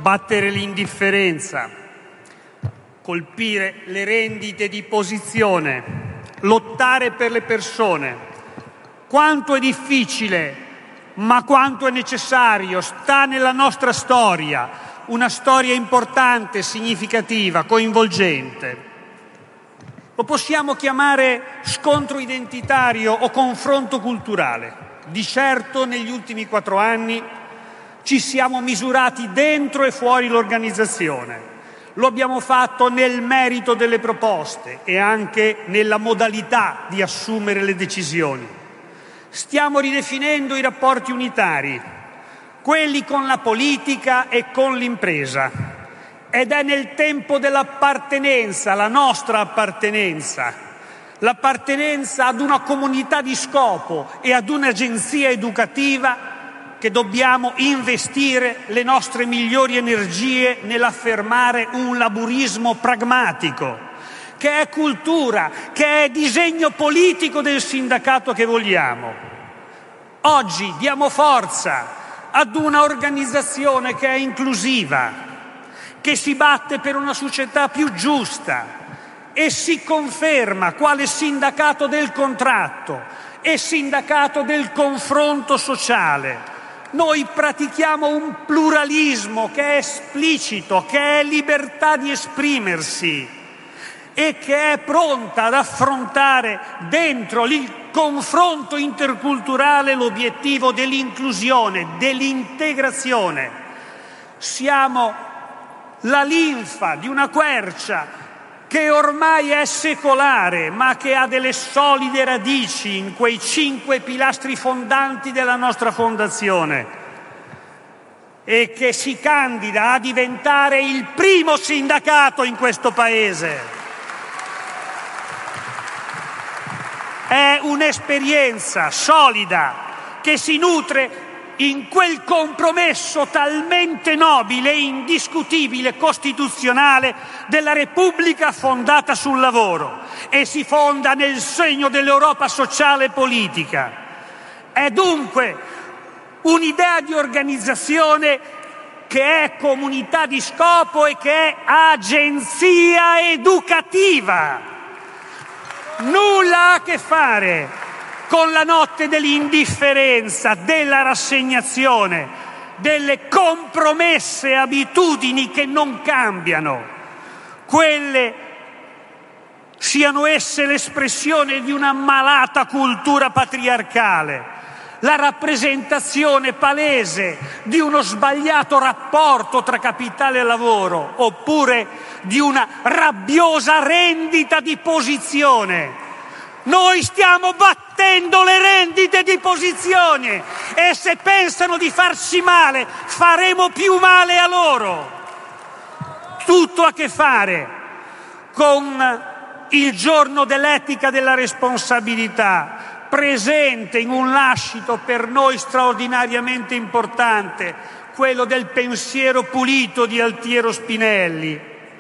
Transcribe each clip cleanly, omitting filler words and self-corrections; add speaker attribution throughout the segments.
Speaker 1: battere l'indifferenza, colpire le rendite di posizione, lottare per le persone. Quanto è difficile, ma quanto è necessario, sta nella nostra storia, una storia importante, significativa, coinvolgente. Lo possiamo chiamare scontro identitario o confronto culturale. Di certo negli ultimi 4 anni ci siamo misurati dentro e fuori l'organizzazione. Lo abbiamo fatto nel merito delle proposte e anche nella modalità di assumere le decisioni. Stiamo ridefinendo i rapporti unitari, quelli con la politica e con l'impresa. Ed è nel tempo dell'appartenenza, la nostra appartenenza, l'appartenenza ad una comunità di scopo e ad un'agenzia educativa, che dobbiamo investire le nostre migliori energie nell'affermare un laburismo pragmatico, che è cultura, che è disegno politico del sindacato che vogliamo. Oggi diamo forza ad una organizzazione che è inclusiva, che si batte per una società più giusta e si conferma quale sindacato del contratto e sindacato del confronto sociale. Noi pratichiamo un pluralismo che è esplicito, che è libertà di esprimersi e che è pronta ad affrontare dentro il confronto interculturale l'obiettivo dell'inclusione, dell'integrazione. Siamo la linfa di una quercia che ormai è secolare, ma che ha delle solide radici in quei 5 pilastri fondanti della nostra fondazione e che si candida a diventare il primo sindacato in questo Paese. È un'esperienza solida che si nutre in quel compromesso talmente nobile e indiscutibile costituzionale della Repubblica fondata sul lavoro e si fonda nel segno dell'Europa sociale e politica. È dunque un'idea di organizzazione che è comunità di scopo e che è agenzia educativa. Nulla ha a che fare con la notte dell'indifferenza, della rassegnazione, delle compromesse abitudini che non cambiano. Quelle siano esse l'espressione di una malata cultura patriarcale, la rappresentazione palese di uno sbagliato rapporto tra capitale e lavoro, oppure di una rabbiosa rendita di posizione. Noi stiamo battendo le rendite di posizione e se pensano di farci male, faremo più male a loro. Tutto a che fare con il giorno dell'etica della responsabilità, presente in un lascito per noi straordinariamente importante, quello del pensiero pulito di Altiero Spinelli.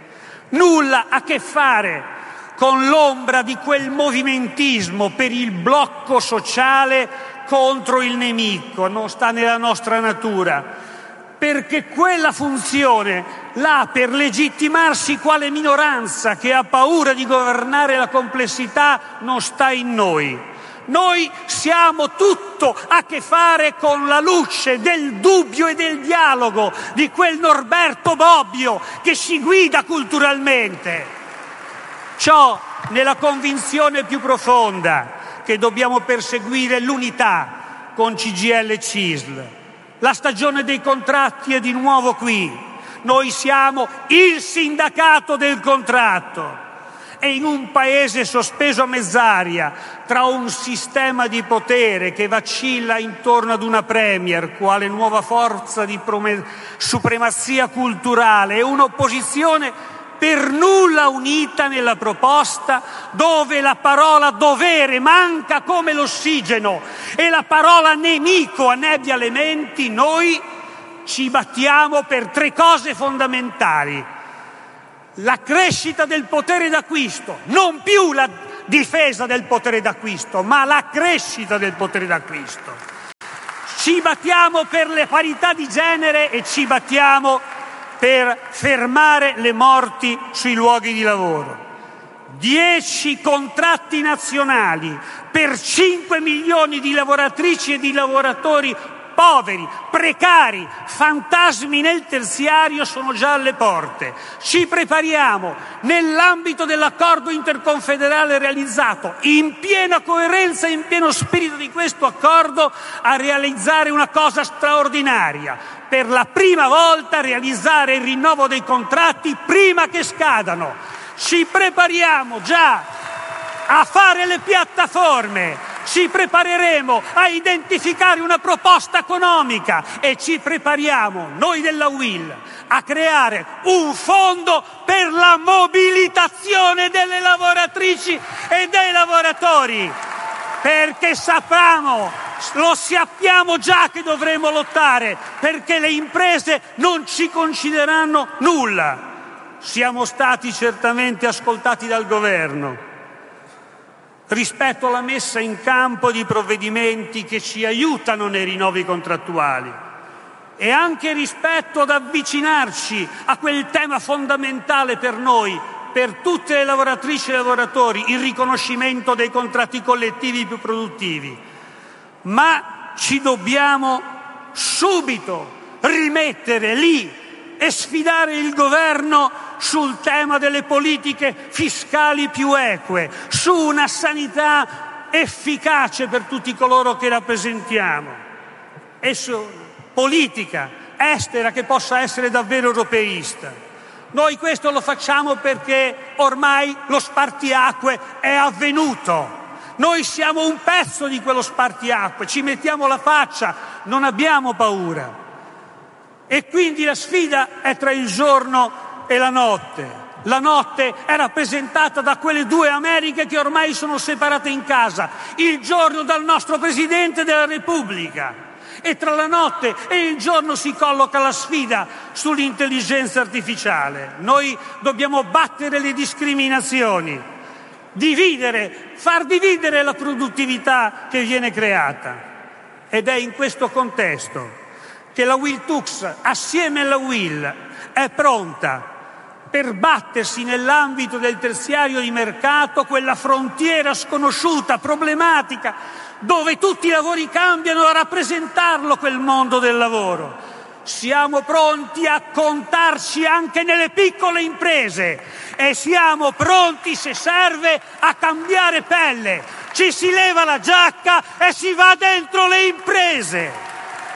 Speaker 1: Nulla a che fare con l'ombra di quel movimentismo per il blocco sociale contro il nemico, non sta nella nostra natura, perché quella funzione l'ha per legittimarsi quale minoranza che ha paura di governare la complessità, non sta in noi. Noi siamo tutto a che fare con la luce del dubbio e del dialogo di quel Norberto Bobbio che ci guida culturalmente. Ciò nella convinzione più profonda che dobbiamo perseguire l'unità con CGIL e CISL. La stagione dei contratti è di nuovo qui. Noi siamo il sindacato del contratto e in un paese sospeso a mezz'aria tra un sistema di potere che vacilla intorno ad una premier quale nuova forza di supremazia culturale e un'opposizione per nulla unita nella proposta, dove la parola dovere manca come l'ossigeno e la parola nemico annebbia le menti, noi ci battiamo per 3 cose fondamentali: la crescita del potere d'acquisto, non più la difesa del potere d'acquisto, ma la crescita del potere d'acquisto. Ci battiamo per le parità di genere e ci battiamo per fermare le morti sui luoghi di lavoro. 10 contratti nazionali per 5 milioni di lavoratrici e di lavoratori poveri, precari, fantasmi nel terziario sono già alle porte. Ci prepariamo nell'ambito dell'accordo interconfederale realizzato, in piena coerenza e in pieno spirito di questo accordo, a realizzare una cosa straordinaria. Per la prima volta realizzare il rinnovo dei contratti prima che scadano. Ci prepariamo già a fare le piattaforme. Ci prepareremo a identificare una proposta economica e ci prepariamo, noi della UIL, a creare un fondo per la mobilitazione delle lavoratrici e dei lavoratori, perché lo sappiamo già che dovremo lottare, perché le imprese non ci concederanno nulla. Siamo stati certamente ascoltati dal governo rispetto alla messa in campo di provvedimenti che ci aiutano nei rinnovi contrattuali e anche rispetto ad avvicinarci a quel tema fondamentale per noi, per tutte le lavoratrici e lavoratori, il riconoscimento dei contratti collettivi più produttivi. Ma ci dobbiamo subito rimettere lì e sfidare il governo sul tema delle politiche fiscali più eque, su una sanità efficace per tutti coloro che rappresentiamo e su politica estera che possa essere davvero europeista. Noi questo lo facciamo perché ormai lo spartiacque è avvenuto. Noi siamo un pezzo di quello spartiacque, ci mettiamo la faccia, non abbiamo paura. E quindi la sfida è tra il giorno e la notte. La notte è rappresentata da quelle 2 Americhe che ormai sono separate in casa, il giorno dal nostro Presidente della Repubblica. E tra la notte e il giorno si colloca la sfida sull'intelligenza artificiale. Noi dobbiamo battere le discriminazioni, far dividere la produttività che viene creata. Ed è in questo contesto che la WIL-TUX, assieme alla UIL, è pronta per battersi nell'ambito del terziario di mercato, quella frontiera sconosciuta, problematica, dove tutti i lavori cambiano, a rappresentarlo quel mondo del lavoro. Siamo pronti a contarci anche nelle piccole imprese e siamo pronti, se serve, a cambiare pelle. Ci si leva la giacca e si va dentro le imprese.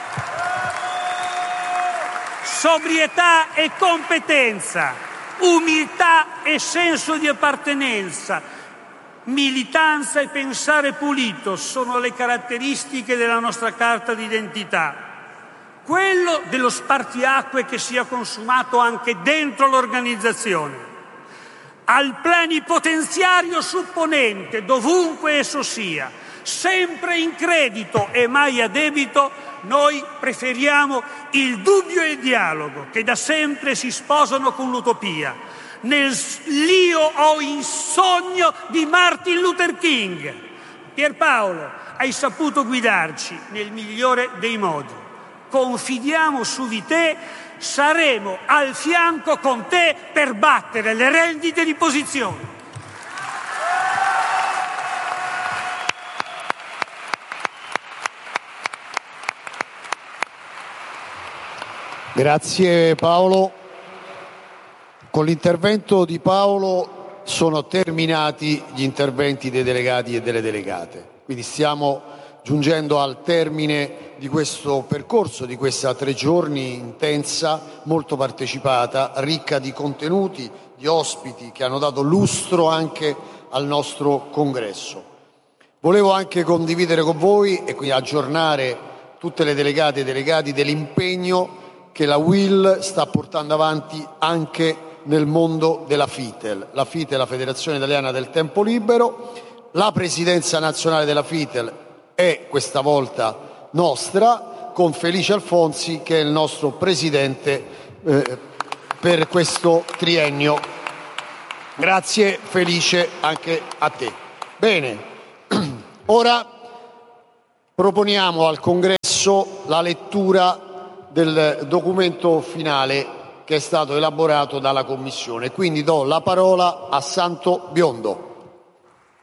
Speaker 1: Sobrietà e competenza, umiltà e senso di appartenenza, militanza e pensare pulito sono le caratteristiche della nostra carta d'identità. Quello dello spartiacque che sia consumato anche dentro l'organizzazione. Al plenipotenziario supponente, dovunque esso sia, sempre in credito e mai a debito, noi preferiamo il dubbio e il dialogo, che da sempre si sposano con l'utopia. Nell'io o in sogno di Martin Luther King. Pierpaolo, hai saputo guidarci nel migliore dei modi. Confidiamo su di te, saremo al fianco con te per battere le rendite di posizione.
Speaker 2: Grazie Paolo. Con l'intervento di Paolo sono terminati gli interventi dei delegati e delle delegate. Quindi stiamo giungendo al termine di questo percorso, di questa 3 giorni intensa, molto partecipata, ricca di contenuti, di ospiti che hanno dato lustro anche al nostro congresso. Volevo anche condividere con voi e quindi aggiornare tutte le delegate e delegati dell'impegno che la UIL sta portando avanti anche nel mondo della FITEL. La FITEL è la Federazione Italiana del Tempo Libero. La presidenza nazionale della FITEL è questa volta nostra, con Felice Alfonsi che è il nostro presidente per questo triennio. Grazie Felice anche a te. Bene, ora proponiamo al congresso la lettura del documento finale che è stato elaborato dalla Commissione. Quindi do la parola a Santo Biondo.